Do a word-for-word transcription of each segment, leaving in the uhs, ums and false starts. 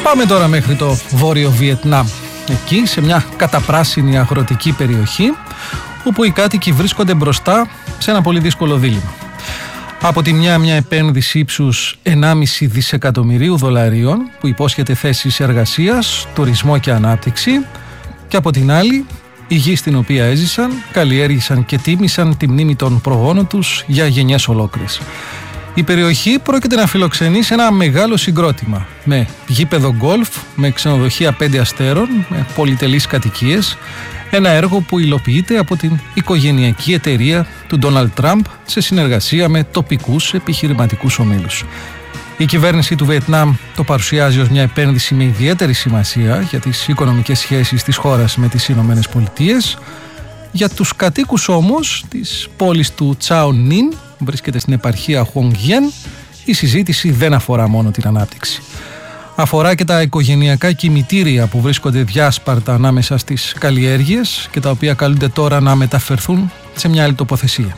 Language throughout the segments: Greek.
Πάμε τώρα μέχρι το βόρειο Βιετνάμ. Εκεί, σε μια καταπράσινη αγροτική περιοχή, όπου οι κάτοικοι βρίσκονται μπροστά σε ένα πολύ δύσκολο δίλημμα. Από τη μια, μια επένδυση ύψους ενάμιση δισεκατομμυρίου δολαρίων που υπόσχεται θέσεις εργασίας, τουρισμό και ανάπτυξη, και από την άλλη η γη στην οποία έζησαν, καλλιέργησαν και τίμησαν τη μνήμη των προγόνων τους για γενιές ολόκληρες. Η περιοχή πρόκειται να φιλοξενήσει ένα μεγάλο συγκρότημα με γήπεδο γκολφ, με ξενοδοχεία πέντε αστέρων, με πολυτελείς κατοικίες, ένα έργο που υλοποιείται από την οικογενειακή εταιρεία του Ντόναλντ Τραμπ σε συνεργασία με τοπικούς επιχειρηματικούς ομίλους. Η κυβέρνηση του Βιετνάμ το παρουσιάζει ως μια επένδυση με ιδιαίτερη σημασία για τις οικονομικές σχέσεις της χώρας με τις Ηνωμένες Πολιτείες. Για τους κατοίκους όμως της πόλης του Τσάο Νιν, βρίσκεται στην επαρχία Χουονγκιέν, η συζήτηση δεν αφορά μόνο την ανάπτυξη. Αφορά και τα οικογενειακά κημητήρια που βρίσκονται διάσπαρτα ανάμεσα στις καλλιέργειες και τα οποία καλούνται τώρα να μεταφερθούν σε μια άλλη τοποθεσία.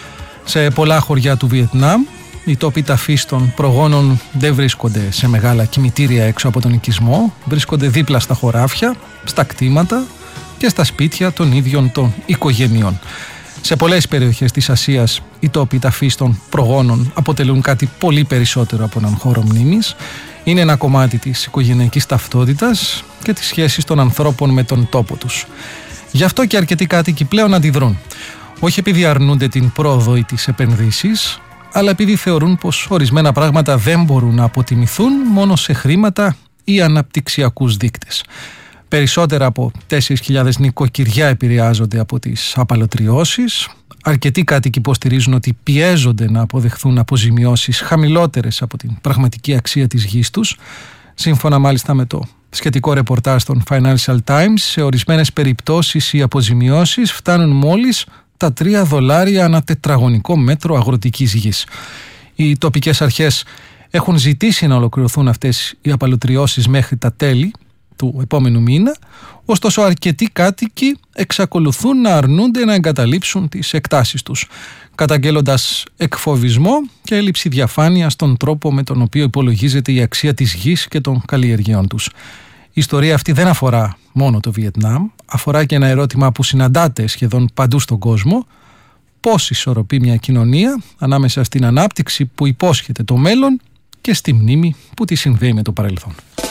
Σε πολλά χωριά του Βιετνάμ, οι τόποι ταφής των προγόνων δεν βρίσκονται σε μεγάλα κημητήρια έξω από τον οικισμό, βρίσκονται δίπλα στα χωράφια, στα κτήματα και στα σπίτια των ίδιων των οικογενειών. Σε πολλές περιοχές της Ασίας, οι τόποι ταφής των προγόνων αποτελούν κάτι πολύ περισσότερο από έναν χώρο μνήμης. Είναι ένα κομμάτι της οικογενειακής ταυτότητας και της σχέσης των ανθρώπων με τον τόπο τους. Γι' αυτό και αρκετοί κάτοικοι πλέον αντιδρούν. Όχι επειδή αρνούνται την πρόοδο ή τις επενδύσεις, αλλά επειδή θεωρούν πως ορισμένα πράγματα δεν μπορούν να αποτιμηθούν μόνο σε χρήματα ή αναπτυξιακούς δείκτες. Περισσότερα από τέσσερις χιλιάδες νοικοκυριά επηρεάζονται από τις απαλωτριώσεις. Αρκετοί κάτοικοι υποστηρίζουν ότι πιέζονται να αποδεχθούν αποζημιώσεις χαμηλότερες από την πραγματική αξία της γης τους. Σύμφωνα μάλιστα με το σχετικό ρεπορτάζ των Financial Times, σε ορισμένες περιπτώσεις οι αποζημιώσεις φτάνουν μόλις τα τρία δολάρια ανά τετραγωνικό μέτρο αγροτικής γης. Οι τοπικές αρχές έχουν ζητήσει να ολοκληρωθούν αυτές οι απαλωτριώσεις μέχρι τα τέλη του επόμενου μήνα, ωστόσο αρκετοί κάτοικοι εξακολουθούν να αρνούνται να εγκαταλείψουν τις εκτάσεις τους, καταγγέλλοντας εκφοβισμό και έλλειψη διαφάνειας στον τρόπο με τον οποίο υπολογίζεται η αξία της γης και των καλλιεργειών τους. Η ιστορία αυτή δεν αφορά μόνο το Βιετνάμ, αφορά και ένα ερώτημα που συναντάται σχεδόν παντού στον κόσμο: πώς ισορροπεί μια κοινωνία ανάμεσα στην ανάπτυξη που υπόσχεται το μέλλον και στη μνήμη που τη συνδέει με το παρελθόν.